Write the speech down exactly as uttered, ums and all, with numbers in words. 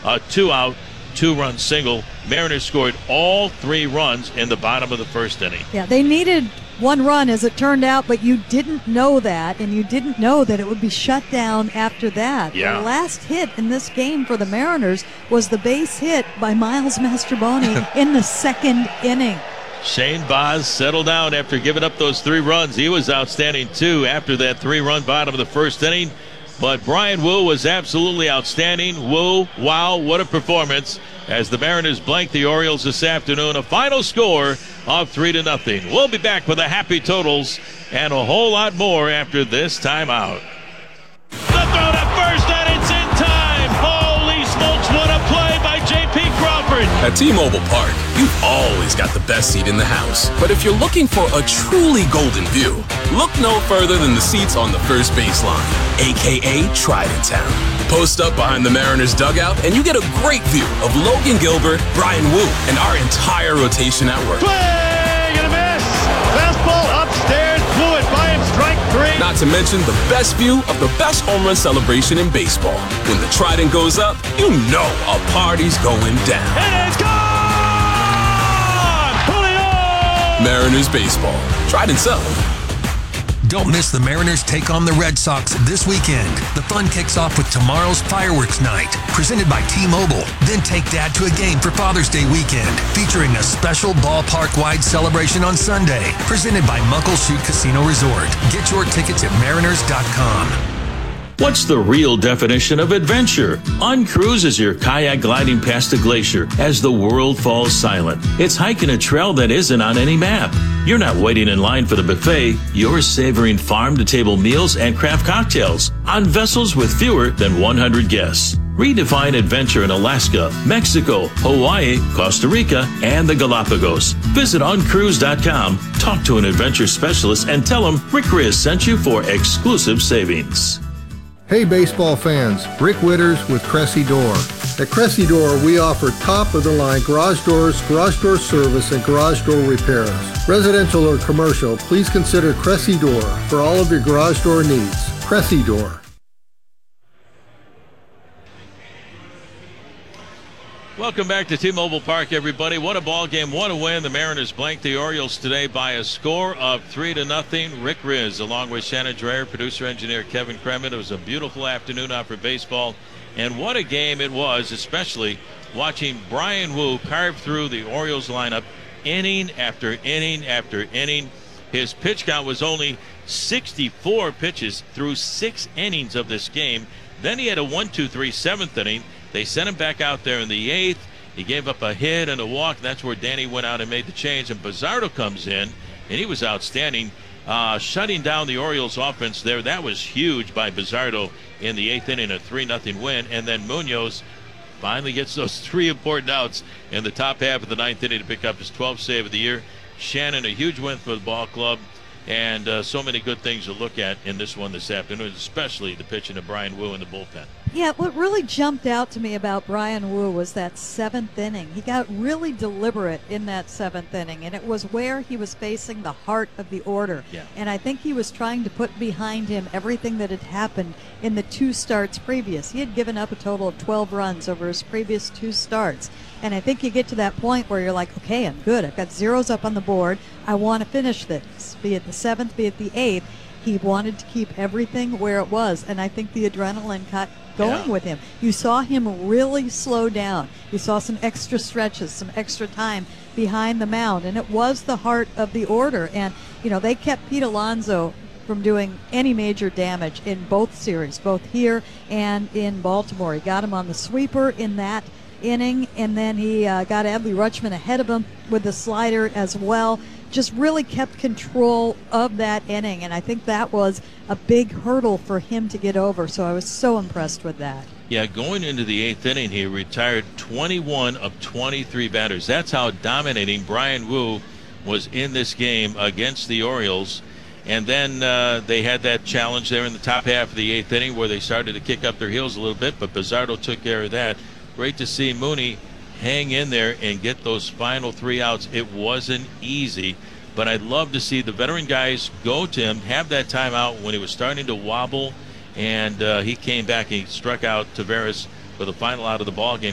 a two-out, two-run single. Mariners scored all three runs in the bottom of the first inning. Yeah, they needed one run as it turned out, but you didn't know that, and you didn't know that it would be shut down after that. Yeah. The last hit in this game for the Mariners was the base hit by Miles Mastrobuoni in the second inning. Shane Baz settled down after giving up those three runs. He was outstanding, too, after that three-run bottom of the first inning. But Bryan Woo was absolutely outstanding. Woo, wow, what a performance as the Mariners blank the Orioles this afternoon. A final score of three to nothing. We'll be back with the happy totals and a whole lot more after this timeout. The throw to first, and it's in time. Holy smokes, what a play by J P Crawford. At T-Mobile Park, you've always got the best seat in the house. But if you're looking for a truly golden view, look no further than the seats on the first baseline, a k a. Trident Town. Post up behind the Mariners dugout, and you get a great view of Logan Gilbert, Bryan Woo, and our entire rotation at work. Swing and a miss. Fastball upstairs, blew it by him, strike three. Not to mention the best view of the best home run celebration in baseball. When the Trident goes up, you know a party's going down. And it's gone! Julio! Mariners baseball. Trident's up. Don't miss the Mariners take on the Red Sox this weekend. The fun kicks off with tomorrow's Fireworks Night, presented by T-Mobile. Then take Dad to a game for Father's Day weekend, featuring a special ballpark-wide celebration on Sunday, presented by Muckleshoot Casino Resort. Get your tickets at mariners dot com. What's the real definition of adventure? Uncruise is your kayak gliding past a glacier as the world falls silent. It's hiking a trail that isn't on any map. You're not waiting in line for the buffet. You're savoring farm-to-table meals and craft cocktails on vessels with fewer than one hundred guests. Redefine adventure in Alaska, Mexico, Hawaii, Costa Rica, and the Galapagos. Visit uncruise dot com, talk to an adventure specialist, and tell them Rick Riz sent you for exclusive savings. Hey baseball fans, Rick Witters with Cressy Door. At Cressy Door, we offer top-of-the-line garage doors, garage door service, and garage door repairs. Residential or commercial, please consider Cressy Door for all of your garage door needs. Cressy Door. Welcome back to T-Mobile Park, everybody. What a ball game, what a win. The Mariners blanked the Orioles today by a score of three to nothing. Rick Riz, along with Shannon Dreyer, producer engineer Kevin Kremen. It was a beautiful afternoon out for baseball, and what a game it was, especially watching Bryan Woo carve through the Orioles lineup inning after inning after inning. His pitch count was only sixty-four pitches through six innings of this game. Then he had a one two three seventh inning. They sent him back out there in the eighth. He gave up a hit and a walk. That's where Danny went out and made the change. And Bizzardo comes in, and he was outstanding, uh, shutting down the Orioles offense there. That was huge by Bizzardo in the eighth inning, a three nothing win. And then Munoz finally gets those three important outs in the top half of the ninth inning to pick up his twelfth save of the year. Shannon, a huge win for the ball club. And uh, so many good things to look at in this one this afternoon, especially the pitching of Bryan Woo in the bullpen. Yeah, what really jumped out to me about Bryan Woo was that seventh inning. He got really deliberate in that seventh inning, and it was where he was facing the heart of the order. Yeah. And I think he was trying to put behind him everything that had happened in the two starts previous. He had given up a total of twelve runs over his previous two starts. And I think you get to that point where you're like, okay, I'm good. I've got zeros up on the board. I want to finish this, be it the seventh, be it the eighth. He wanted to keep everything where it was, and I think the adrenaline got going yeah. with him. You saw him really slow down. You saw some extra stretches, some extra time behind the mound, and it was the heart of the order. And, you know, they kept Pete Alonso from doing any major damage in both series, both here and in Baltimore. He got him on the sweeper in that inning, and then he uh, got Adley Rutschman ahead of him with the slider as well. Just really kept control of that inning, and I think that was a big hurdle for him to get over, so I was so impressed with that. Yeah, going into the eighth inning, he retired twenty-one of twenty-three batters. That's how dominating Bryan Woo was in this game against the Orioles. And then uh, they had that challenge there in the top half of the eighth inning where they started to kick up their heels a little bit, but Bizzardo took care of that. Great to see Mooney hang in there and get those final three outs. It wasn't easy, but I'd love to see the veteran guys go to him, have that timeout when he was starting to wobble, and uh, he came back and he struck out Taveras for the final out of the ball game.